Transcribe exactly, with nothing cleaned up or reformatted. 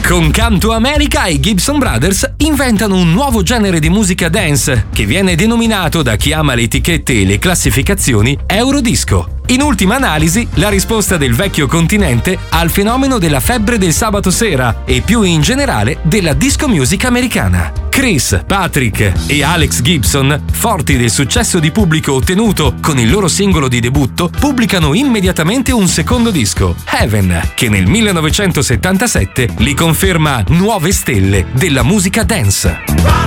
Con Come to America i Gibson Brothers inventano un nuovo genere di musica dance che viene denominato da chi ama le etichette e le classificazioni Eurodisco. In ultima analisi, la risposta del vecchio continente al fenomeno della febbre del sabato sera e più in generale della disco music americana. Chris, Patrick e Alex Gibson, forti del successo di pubblico ottenuto con il loro singolo di debutto, pubblicano immediatamente un secondo disco, Heaven, che nel millenovecentosettantasette li conferma nuove stelle della musica dance.